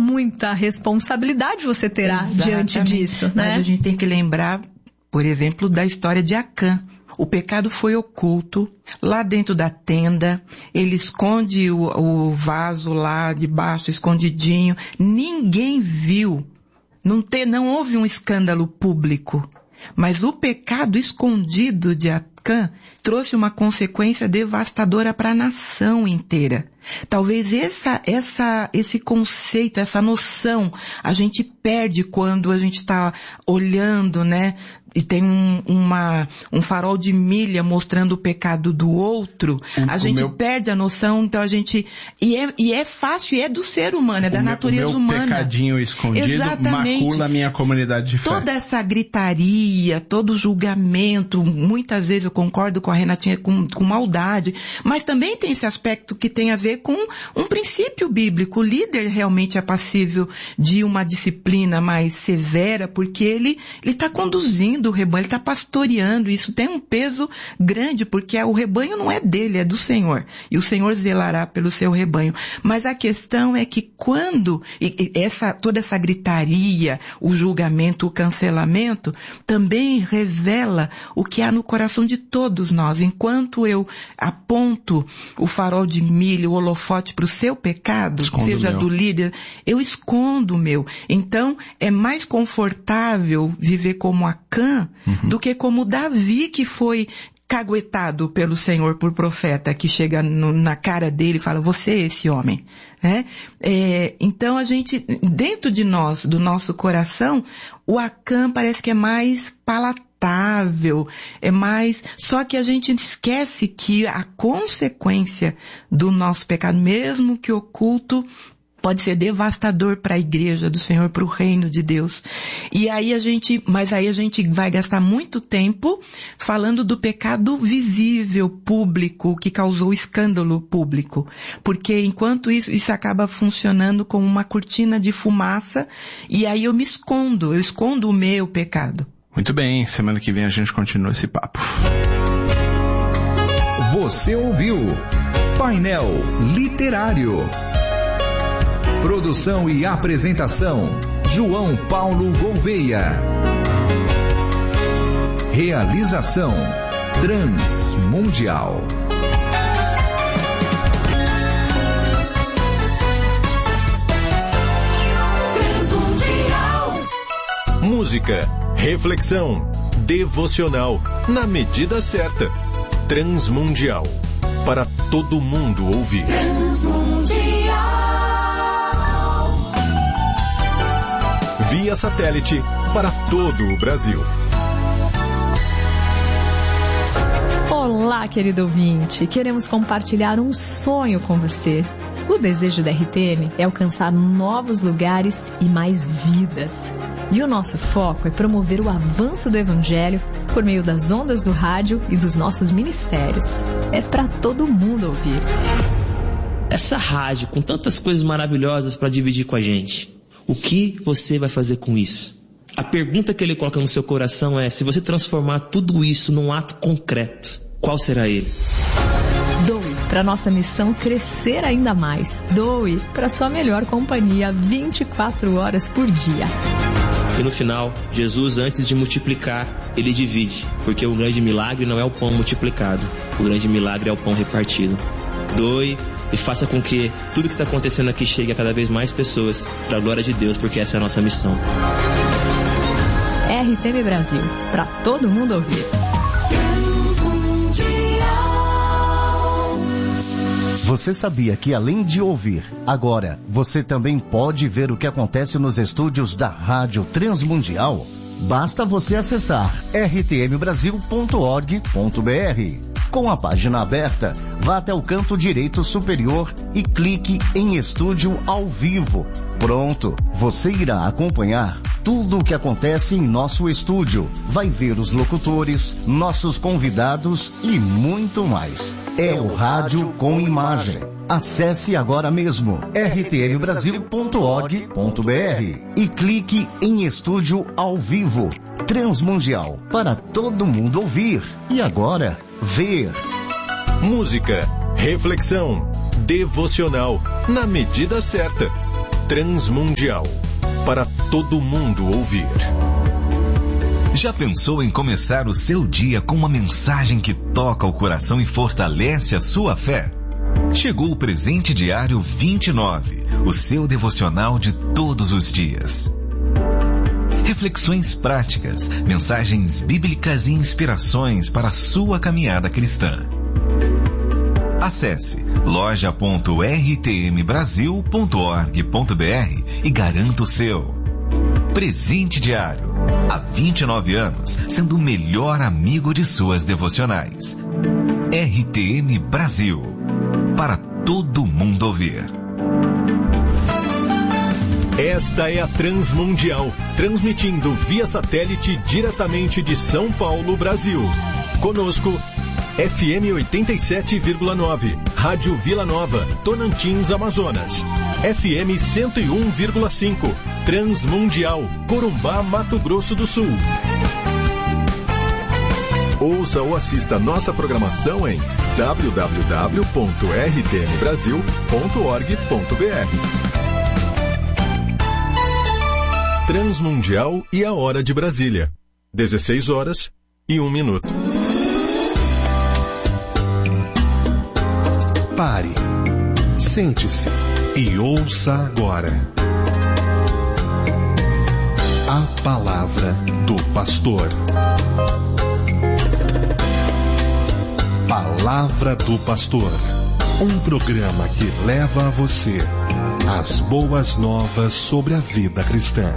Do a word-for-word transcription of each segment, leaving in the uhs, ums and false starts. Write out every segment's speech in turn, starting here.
muita responsabilidade você terá Exatamente. Diante disso, né? Mas a gente tem que lembrar, por exemplo, da história de Acã. O pecado foi oculto, lá dentro da tenda, ele esconde o, o vaso lá debaixo, escondidinho, ninguém viu, não, te, não houve um escândalo público, mas o pecado escondido de Acã trouxe uma consequência devastadora para a nação inteira. Talvez essa, essa, esse conceito, essa noção, a gente perde quando a gente está olhando, né? E tem um, uma, um farol de milha mostrando o pecado do outro, o, a gente meu... perde a noção, então a gente, e é, e é fácil, e é do ser humano, é da o natureza meu, o meu humana. pecadinho escondido Exatamente. Macula a minha comunidade de fé. Toda essa gritaria, todo julgamento, muitas vezes eu concordo com a Renatinha, com, com maldade, mas também tem esse aspecto que tem a ver com um princípio bíblico. O líder realmente é passível de uma disciplina mais severa, porque ele ele está conduzindo o rebanho, ele está pastoreando, isso tem um peso grande, porque o rebanho não é dele, é do Senhor, e o Senhor zelará pelo seu rebanho. Mas a questão é que quando e, e essa, toda essa gritaria, o julgamento, o cancelamento, também revela o que há no coração de todos nós. Enquanto eu aponto o farol de milho, o holofote para o seu pecado, Escondo seja meu. do líder, eu escondo o meu. Então, é mais confortável viver como Acã uhum. do que como Davi, que foi caguetado pelo Senhor por profeta, que chega no, na cara dele e fala, você é esse homem. Né? É, então a gente, dentro de nós, do nosso coração, o Acã parece que é mais palatável, é mais, só que a gente esquece que a consequência do nosso pecado, mesmo que oculto, pode ser devastador para a igreja do Senhor, para o reino de Deus. E aí a gente, mas aí a gente vai gastar muito tempo falando do pecado visível, público, que causou escândalo público. Porque enquanto isso, isso acaba funcionando como uma cortina de fumaça, e aí eu me escondo, eu escondo o meu pecado. Muito bem, semana que vem a gente continua esse papo. Você ouviu Painel Literário. Produção e apresentação, João Paulo Gouveia. Realização, Transmundial. Transmundial. Música, reflexão, devocional, na medida certa. Transmundial. Para todo mundo ouvir. Transmundial. Via satélite para todo o Brasil. Olá, querido ouvinte. Queremos compartilhar um sonho com você. O desejo da R T M é alcançar novos lugares e mais vidas. E o nosso foco é promover o avanço do Evangelho por meio das ondas do rádio e dos nossos ministérios. É para todo mundo ouvir. Essa rádio com tantas coisas maravilhosas para dividir com a gente. O que você vai fazer com isso? A pergunta que ele coloca no seu coração é, se você transformar tudo isso num ato concreto, qual será ele? Doe para nossa missão crescer ainda mais. Doe para sua melhor companhia vinte e quatro horas por dia. E no final, Jesus, antes de multiplicar, ele divide, porque o grande milagre não é o pão multiplicado, o grande milagre é o pão repartido. Doe e faça com que tudo que está acontecendo aqui chegue a cada vez mais pessoas, para a glória de Deus, porque essa é a nossa missão. R T M Brasil, para todo mundo ouvir. Você sabia que além de ouvir, agora você também pode ver o que acontece nos estúdios da Rádio Transmundial? Basta você acessar r t m brasil ponto org ponto b r. Com a página aberta, vá até o canto direito superior e clique em Estúdio ao Vivo. Pronto, você irá acompanhar tudo o que acontece em nosso estúdio. Vai ver os locutores, nossos convidados e muito mais. É o rádio com imagem. Acesse agora mesmo r t m brasil ponto org ponto b r e clique em Estúdio ao Vivo. Transmundial, para todo mundo ouvir e agora ver. Música, reflexão, devocional, na medida certa. Transmundial, para todo mundo ouvir. Já pensou em começar o seu dia com uma mensagem que toca o coração e fortalece a sua fé? Chegou o Presente Diário vinte e nove, o seu devocional de todos os dias. Reflexões práticas, mensagens bíblicas e inspirações para a sua caminhada cristã. Acesse loja ponto r t m brasil ponto org ponto b r e garanta o seu. Presente Diário, há vinte e nove anos, sendo o melhor amigo de suas devocionais. R T M Brasil, para todo mundo ouvir. Esta é a Transmundial, transmitindo via satélite diretamente de São Paulo, Brasil. Conosco, F M oitenta e sete vírgula nove, Rádio Vila Nova, Tocantins, Amazonas. F M cento e um vírgula cinco, Transmundial, Corumbá, Mato Grosso do Sul. Ouça ou assista nossa programação em w w w ponto r t m brasil ponto org ponto b r. Transmundial e a hora de Brasília. dezesseis horas e um minuto. Pare, sente-se e ouça agora a palavra do pastor. Palavra do Pastor, um programa que leva a você as boas novas sobre a vida cristã.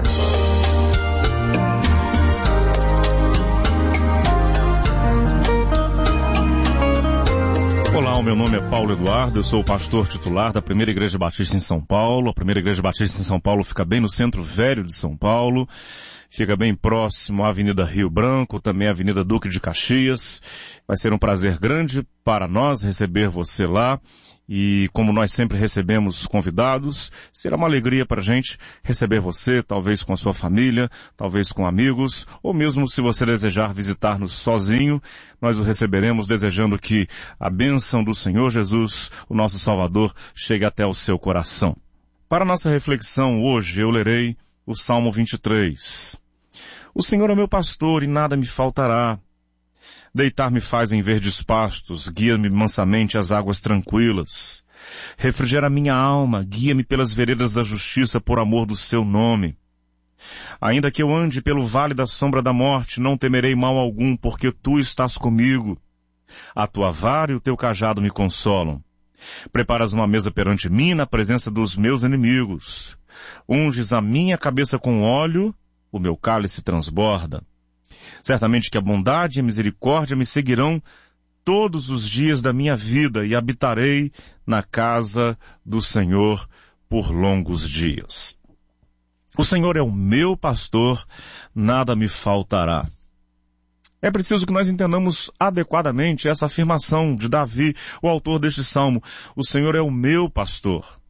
Olá, o meu nome é Paulo Eduardo, eu sou o pastor titular da Primeira Igreja Batista em São Paulo. A Primeira Igreja Batista em São Paulo fica bem no centro velho de São Paulo, fica bem próximo à Avenida Rio Branco, também à Avenida Duque de Caxias. Vai ser um prazer grande para nós receber você lá. E como nós sempre recebemos convidados, será uma alegria para a gente receber você, talvez com a sua família, talvez com amigos, ou mesmo se você desejar visitar-nos sozinho, nós o receberemos desejando que a bênção do Senhor Jesus, o nosso Salvador, chegue até o seu coração. Para a nossa reflexão hoje, eu lerei o Salmo vinte e três. O Senhor é meu pastor e nada me faltará. Deitar-me faz em verdes pastos, guia-me mansamente às águas tranquilas. Refrigera minha alma, guia-me pelas veredas da justiça por amor do seu nome. Ainda que eu ande pelo vale da sombra da morte, não temerei mal algum, porque tu estás comigo. A tua vara e o teu cajado me consolam. Preparas uma mesa perante mim na presença dos meus inimigos. Unges a minha cabeça com óleo, o meu cálice transborda. Certamente que a bondade e a misericórdia me seguirão todos os dias da minha vida e habitarei na casa do Senhor por longos dias. O Senhor é o meu pastor, nada me faltará. É preciso que nós entendamos adequadamente essa afirmação de Davi, o autor deste salmo. O Senhor é o meu pastor.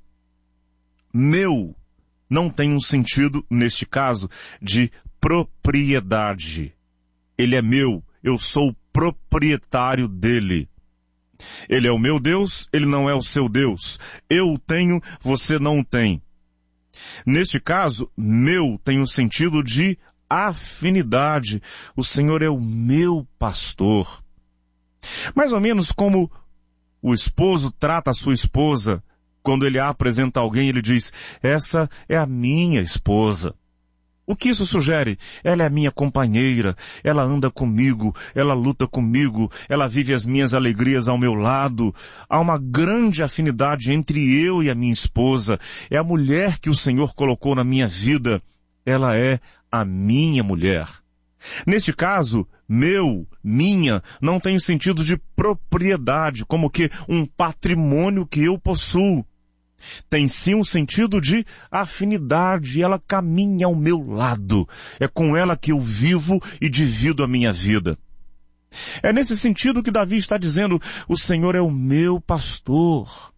Meu não tem um sentido, neste caso, de propriedade. Ele é meu, eu sou o proprietário dele. Ele é o meu Deus, ele não é o seu Deus. Eu o tenho, você não o tem. Neste caso, meu tem um sentido de afinidade. O Senhor é o meu pastor. Mais ou menos como o esposo trata a sua esposa. Quando ele a apresenta a alguém, ele diz, essa é a minha esposa. O que isso sugere? Ela é a minha companheira, ela anda comigo, ela luta comigo, ela vive as minhas alegrias ao meu lado. Há uma grande afinidade entre eu e a minha esposa. É a mulher que o Senhor colocou na minha vida. Ela é a minha mulher. Neste caso, meu, minha, não tem o sentido de propriedade, como que um patrimônio que eu possuo. Tem sim um sentido de afinidade, ela caminha ao meu lado. É com ela que eu vivo e divido a minha vida. É nesse sentido que Davi está dizendo, o Senhor é o meu pastor.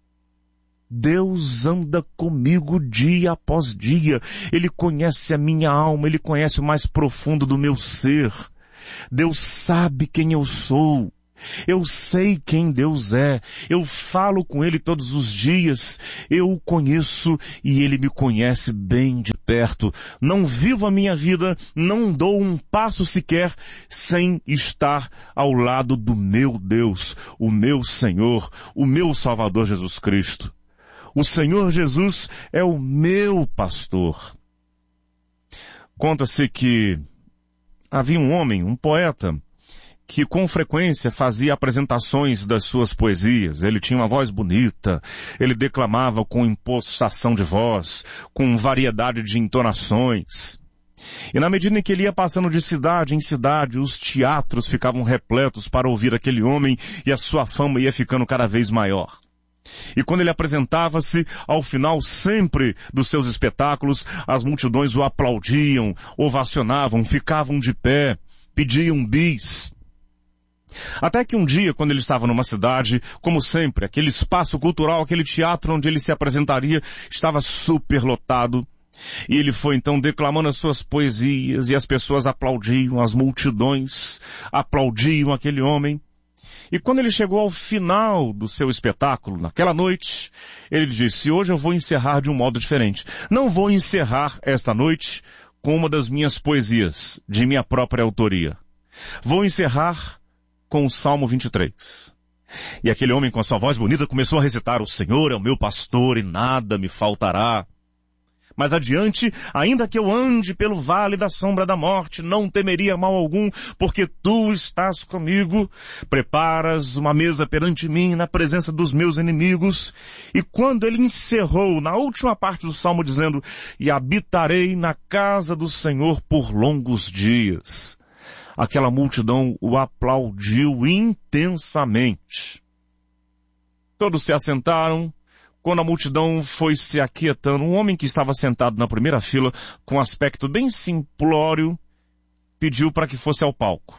Deus anda comigo dia após dia. Ele conhece a minha alma, Ele conhece o mais profundo do meu ser. Deus sabe quem eu sou. Eu sei quem Deus é. Eu falo com Ele todos os dias. Eu o conheço e Ele me conhece bem de perto. Não vivo a minha vida, não dou um passo sequer sem estar ao lado do meu Deus, o meu Senhor, o meu Salvador Jesus Cristo. O Senhor Jesus é o meu pastor. Conta-se que havia um homem, um poeta, que com frequência fazia apresentações das suas poesias. Ele tinha uma voz bonita, ele declamava com impostação de voz, com variedade de entonações. E na medida em que ele ia passando de cidade em cidade, os teatros ficavam repletos para ouvir aquele homem e a sua fama ia ficando cada vez maior. E quando ele apresentava-se, ao final sempre dos seus espetáculos, as multidões o aplaudiam, ovacionavam, ficavam de pé, pediam bis. Até que um dia, quando ele estava numa cidade, como sempre, aquele espaço cultural, aquele teatro onde ele se apresentaria, estava superlotado. E ele foi então declamando as suas poesias e as pessoas aplaudiam, as multidões aplaudiam aquele homem. E quando ele chegou ao final do seu espetáculo, naquela noite, ele disse: hoje eu vou encerrar de um modo diferente. Não vou encerrar esta noite com uma das minhas poesias, de minha própria autoria. Vou encerrar com o Salmo vinte e três. E aquele homem com a sua voz bonita começou a recitar: o Senhor é o meu pastor e nada me faltará. Mas adiante, ainda que eu ande pelo vale da sombra da morte, não temeria mal algum, porque tu estás comigo. Preparas uma mesa perante mim na presença dos meus inimigos. E quando ele encerrou na última parte do salmo dizendo: e habitarei na casa do Senhor por longos dias, aquela multidão o aplaudiu intensamente. Todos se assentaram. Quando a multidão foi se aquietando, um homem que estava sentado na primeira fila, com um aspecto bem simplório, pediu para que fosse ao palco.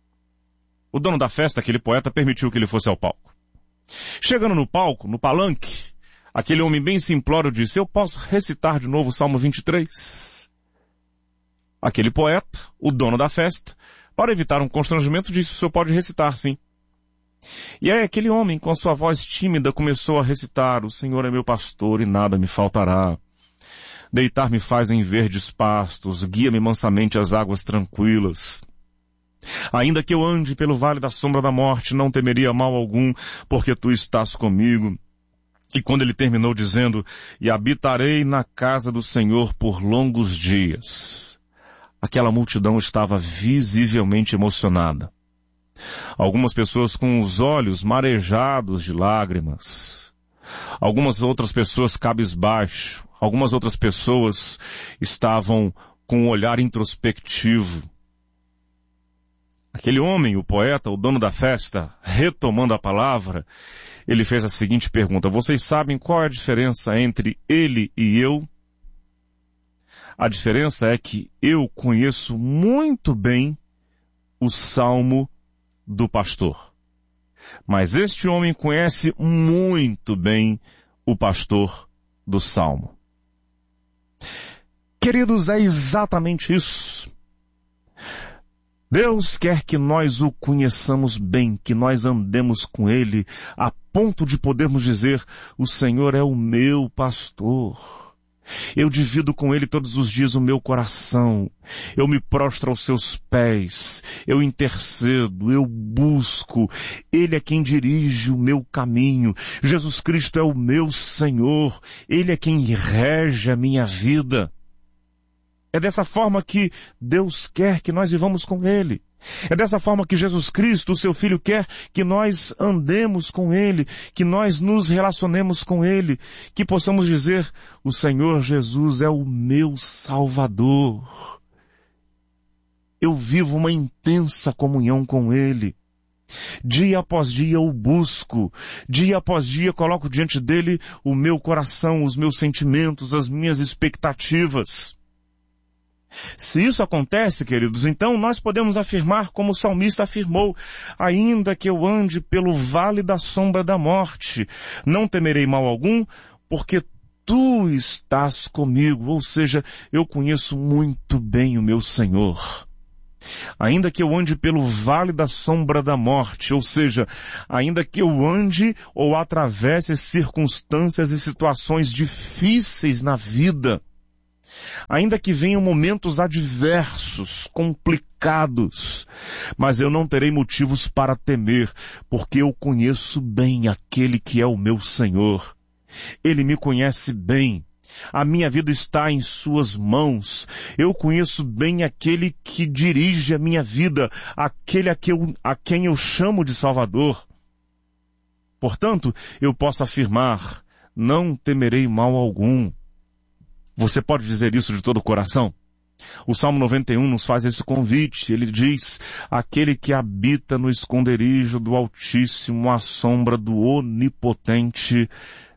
O dono da festa, aquele poeta, permitiu que ele fosse ao palco. Chegando no palco, no palanque, aquele homem bem simplório disse: eu posso recitar de novo o Salmo vinte e três? Aquele poeta, o dono da festa, para evitar um constrangimento, disse: o senhor pode recitar, sim. E aí aquele homem, com sua voz tímida, começou a recitar: o Senhor é meu pastor e nada me faltará. Deitar-me faz em verdes pastos, guia-me mansamente às águas tranquilas. Ainda que eu ande pelo vale da sombra da morte, não temeria mal algum, porque tu estás comigo. E quando ele terminou dizendo: e habitarei na casa do Senhor por longos dias, aquela multidão estava visivelmente emocionada. Algumas pessoas com os olhos marejados de lágrimas. Algumas outras pessoas cabisbaixo. Algumas outras pessoas estavam com um olhar introspectivo. Aquele homem, o poeta, o dono da festa, retomando a palavra, ele fez a seguinte pergunta: vocês sabem qual é a diferença entre ele e eu? A diferença é que eu conheço muito bem o Salmo do pastor. Mas este homem conhece muito bem o pastor do Salmo. Queridos, é exatamente isso. Deus quer que nós o conheçamos bem, que nós andemos com Ele, a ponto de podermos dizer: o Senhor é o meu pastor. Eu divido com Ele todos os dias o meu coração. Eu me prostro aos seus pés. Eu intercedo, eu busco. Ele é quem dirige o meu caminho. Jesus Cristo é o meu Senhor. Ele é quem rege a minha vida. É dessa forma que Deus quer que nós vivamos com Ele. É dessa forma que Jesus Cristo, o seu Filho, quer que nós andemos com Ele, que nós nos relacionemos com Ele, que possamos dizer: o Senhor Jesus é o meu Salvador. Eu vivo uma intensa comunhão com Ele. Dia após dia eu o busco. Dia após dia coloco diante dele o meu coração, os meus sentimentos, as minhas expectativas. Se isso acontece, queridos, então nós podemos afirmar como o salmista afirmou: ainda que eu ande pelo vale da sombra da morte, não temerei mal algum, porque tu estás comigo. Ou seja, eu conheço muito bem o meu Senhor. Ainda que eu ande pelo vale da sombra da morte, ou seja, ainda que eu ande ou atravesse circunstâncias e situações difíceis na vida, ainda que venham momentos adversos, complicados, mas eu não terei motivos para temer, porque eu conheço bem aquele que é o meu Senhor. Ele me conhece bem. A minha vida está em suas mãos. Eu conheço bem aquele que dirige a minha vida, aquele a, que eu, a quem eu chamo de Salvador. Portanto, eu posso afirmar, não temerei mal algum. Você pode dizer isso de todo o coração? O Salmo noventa e um nos faz esse convite. Ele diz, aquele que habita no esconderijo do Altíssimo, à sombra do Onipotente,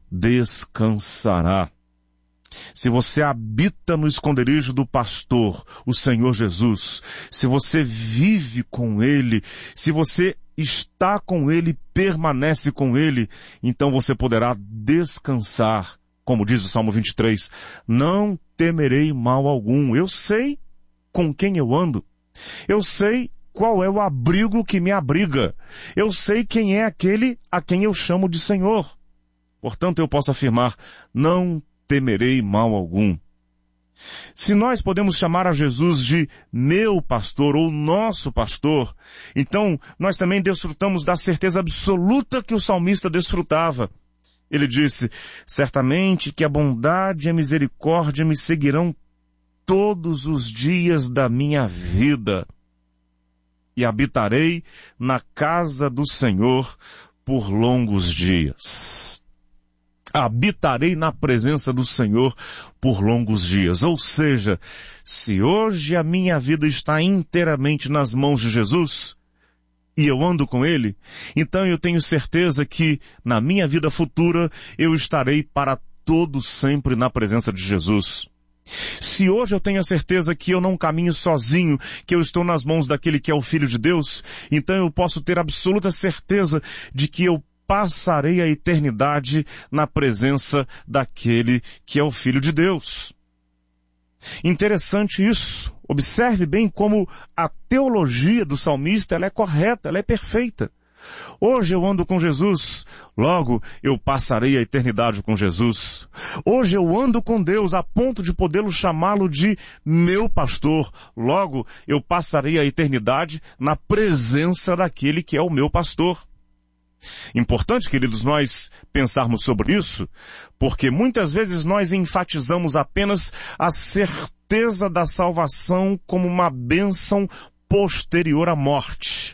descansará. Se você habita no esconderijo do pastor, o Senhor Jesus, se você vive com Ele, se você está com Ele, permanece com Ele, então você poderá descansar. Como diz o Salmo vinte e três, não temerei mal algum. Eu sei com quem eu ando. Eu sei qual é o abrigo que me abriga. Eu sei quem é aquele a quem eu chamo de Senhor. Portanto, eu posso afirmar, não temerei mal algum. Se nós podemos chamar a Jesus de meu pastor ou nosso pastor, então nós também desfrutamos da certeza absoluta que o salmista desfrutava. Ele disse, certamente que a bondade e a misericórdia me seguirão todos os dias da minha vida, e habitarei na casa do Senhor por longos dias. Habitarei na presença do Senhor por longos dias. Ou seja, se hoje a minha vida está inteiramente nas mãos de Jesus, e eu ando com Ele, então eu tenho certeza que na minha vida futura eu estarei para todo sempre na presença de Jesus. Se hoje eu tenho a certeza que eu não caminho sozinho, que eu estou nas mãos daquele que é o Filho de Deus, então eu posso ter absoluta certeza de que eu passarei a eternidade na presença daquele que é o Filho de Deus. Interessante isso. Observe bem como a teologia do salmista ela é correta, ela é perfeita. Hoje eu ando com Jesus, logo eu passarei a eternidade com Jesus. Hoje eu ando com Deus a ponto de podê-lo chamá-lo de meu pastor, logo eu passarei a eternidade na presença daquele que é o meu pastor. Importante, queridos, nós pensarmos sobre isso, porque muitas vezes nós enfatizamos apenas a certeza da salvação como uma bênção posterior à morte.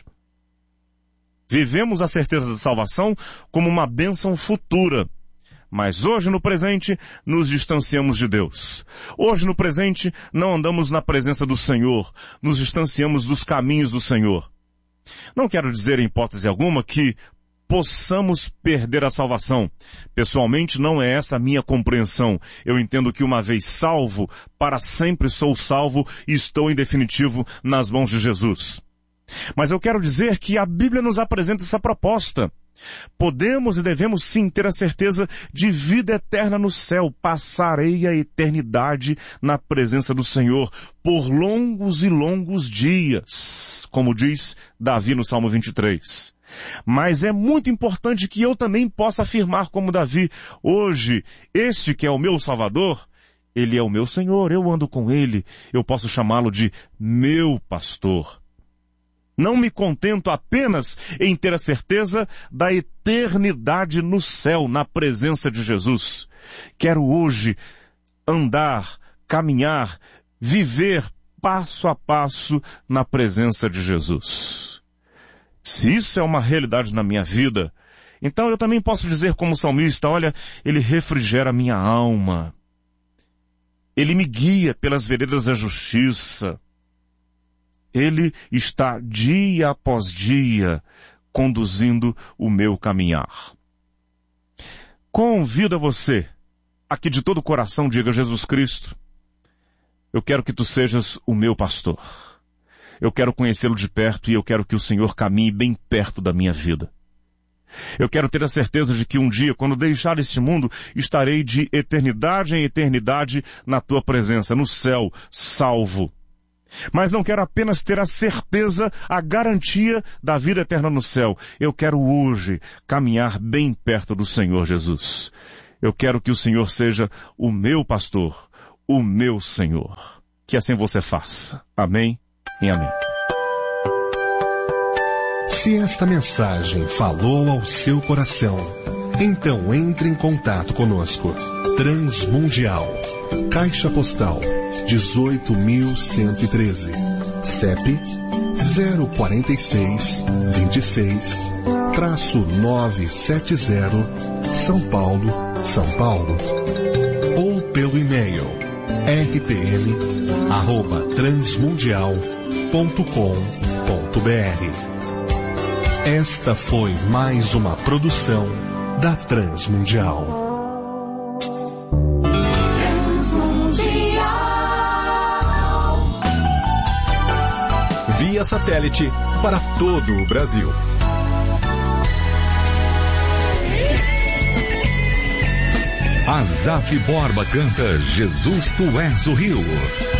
Vivemos a certeza da salvação como uma bênção futura. Mas hoje no presente nos distanciamos de Deus. Hoje no presente não andamos na presença do Senhor, nos distanciamos dos caminhos do Senhor. Não quero dizer em hipótese alguma que possamos perder a salvação. Pessoalmente não é essa a minha compreensão. Eu entendo que uma vez salvo, para sempre sou salvo e estou em definitivo nas mãos de Jesus. Mas eu quero dizer que a Bíblia nos apresenta essa proposta. Podemos e devemos sim ter a certeza de vida eterna no céu. Passarei a eternidade na presença do Senhor por longos e longos dias, como diz Davi no Salmo vinte e três. Mas é muito importante que eu também possa afirmar como Davi, hoje, este que é o meu Salvador, Ele é o meu Senhor, eu ando com Ele, eu posso chamá-lo de meu pastor. Não me contento apenas em ter a certeza da eternidade no céu, na presença de Jesus. Quero hoje andar, caminhar, viver passo a passo na presença de Jesus. Se isso é uma realidade na minha vida, então eu também posso dizer como salmista, olha, Ele refrigera a minha alma. Ele me guia pelas veredas da justiça. Ele está dia após dia conduzindo o meu caminhar. Convido a você a que de todo o coração diga, Jesus Cristo, eu quero que Tu sejas o meu pastor. Eu quero conhecê-lo de perto e eu quero que o Senhor caminhe bem perto da minha vida. Eu quero ter a certeza de que um dia, quando deixar este mundo, estarei de eternidade em eternidade na Tua presença, no céu, salvo. Mas não quero apenas ter a certeza, a garantia da vida eterna no céu. Eu quero hoje caminhar bem perto do Senhor Jesus. Eu quero que o Senhor seja o meu pastor, o meu Senhor. Que assim você faça. Amém e amém. Se esta mensagem falou ao seu coração, então entre em contato conosco. Transmundial, Caixa Postal dezoito mil cento e treze, C E P zero quarenta e seis, vinte e seis, traço novecentos e setenta, São Paulo, São Paulo. Ou pelo e-mail r t m arroba transmundial ponto com ponto b r. Esta foi mais uma produção da Transmundial. Via satélite para todo o Brasil. Azaf Borba canta Jesus Tu És o Rio.